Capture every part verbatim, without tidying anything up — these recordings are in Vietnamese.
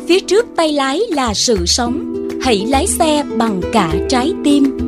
Phía trước tay lái là sự sống. Hãy lái xe bằng cả trái tim.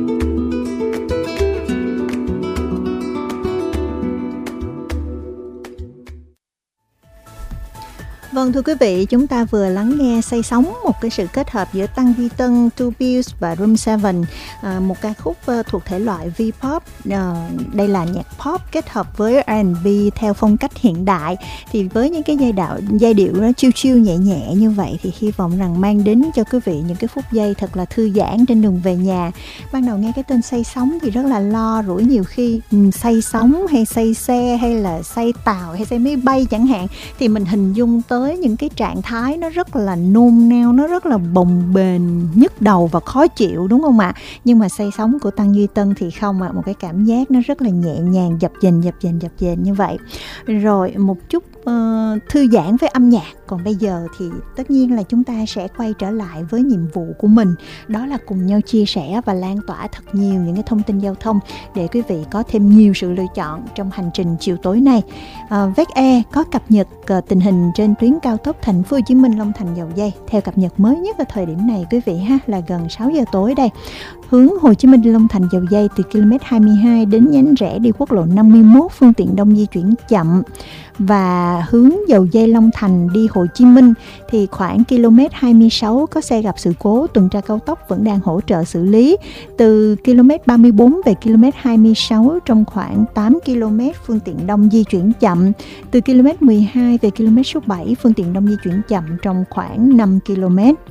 Vâng, thưa quý vị, chúng ta vừa lắng nghe Say Sóng, một cái sự kết hợp giữa Tăng Duy Tân, Two Bills và Room Seven, à, một ca khúc uh, thuộc thể loại V-pop. À, đây là nhạc pop kết hợp với R and B theo phong cách hiện đại. Thì với những cái giai đạo, giai điệu nó chill chill nhẹ nhẹ như vậy thì hy vọng rằng mang đến cho quý vị những cái phút giây thật là thư giãn trên đường về nhà. Ban đầu nghe cái tên Say Sóng thì rất là lo rủi, nhiều khi um, say sóng hay say xe hay là say tàu hay say máy bay chẳng hạn, thì mình hình dung tới với những cái trạng thái nó rất là nôn nao, nó rất là bồng bềnh, nhức đầu và khó chịu, đúng không ạ? Nhưng mà Say Sóng của Tăng Duy Tân thì không ạ, một cái cảm giác nó rất là nhẹ nhàng, dập dềnh dập dềnh dập dềnh như vậy. Rồi một chút uh, thư giãn với âm nhạc. Còn bây giờ thì tất nhiên là chúng ta sẽ quay trở lại với nhiệm vụ của mình, đó là cùng nhau chia sẻ và lan tỏa thật nhiều những cái thông tin giao thông để quý vị có thêm nhiều sự lựa chọn trong hành trình chiều tối nay. uh, vê e xê e có cập nhật uh, tình hình trên tuyến cao tốc Thành phố Hồ Chí Minh Long Thành Dầu Giây theo cập nhật mới nhất ở thời điểm này quý vị ha, là gần sáu giờ tối đây. Hướng Hồ Chí Minh đi Long Thành Dầu Giây từ ki lô mét hai mươi hai đến nhánh rẽ đi quốc lộ năm mươi mốt, phương tiện đông di chuyển chậm. Và hướng Dầu Giây Long Thành đi Hồ Chí Minh thì khoảng ki lô mét hai mươi sáu có xe gặp sự cố, tuần tra cao tốc vẫn đang hỗ trợ xử lý. Từ ki lô mét ba mươi tư về ki lô mét hai mươi sáu trong khoảng tám ki lô mét, phương tiện đông di chuyển chậm. Từ ki lô mét mười hai về ki lô mét số bảy, phương tiện đông di chuyển chậm trong khoảng năm ki lô mét.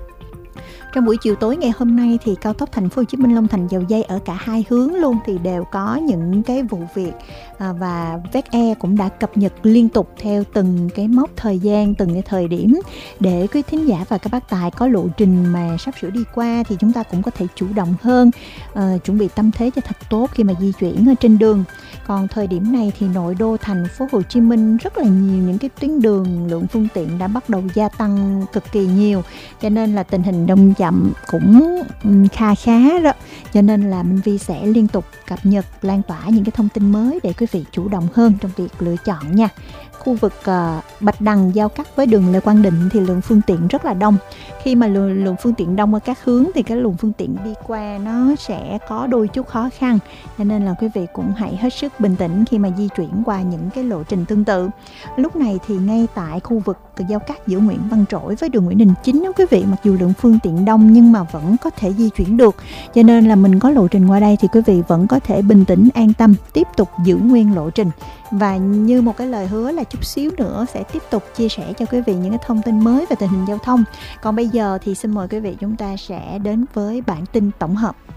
Trong buổi chiều tối ngày hôm nay thì cao tốc Thành phố Hồ Chí Minh Long Thành Dầu Giây ở cả hai hướng luôn thì đều có những cái vụ việc, à, và vê e xê e cũng đã cập nhật liên tục theo từng cái mốc thời gian, từng cái thời điểm để quý thính giả và các bác tài có lộ trình mà sắp sửa đi qua thì chúng ta cũng có thể chủ động hơn, à, chuẩn bị tâm thế cho thật tốt khi mà di chuyển ở trên đường. Còn thời điểm này thì nội đô Thành phố Hồ Chí Minh rất là nhiều những cái tuyến đường, lượng phương tiện đã bắt đầu gia tăng cực kỳ nhiều, cho nên là tình hình đông chậm cũng kha khá đó. Cho nên là Minh Vi sẽ liên tục cập nhật, lan tỏa những cái thông tin mới để quý vị chủ động hơn trong việc lựa chọn nha. Khu vực uh, Bạch Đằng giao cắt với đường Lê Quang Định thì lượng phương tiện rất là đông. Khi mà lượng, lượng phương tiện đông ở các hướng thì cái luồng phương tiện đi qua nó sẽ có đôi chút khó khăn. Cho nên là quý vị cũng hãy hết sức bình tĩnh khi mà di chuyển qua những cái lộ trình tương tự. Lúc này thì ngay tại khu vực giao cắt giữa Nguyễn Văn Trỗi với đường Nguyễn Đình Chinh đó quý vị, mặc dù lượng phương tiện đông nhưng mà vẫn có thể di chuyển được. Cho nên là mình có lộ trình qua đây thì quý vị vẫn có thể bình tĩnh, an tâm, tiếp tục giữ nguyên lộ trình. Và như một cái lời hứa là chút xíu nữa sẽ tiếp tục chia sẻ cho quý vị những cái thông tin mới về tình hình giao thông. Còn bây giờ thì xin mời quý vị chúng ta sẽ đến với bản tin tổng hợp.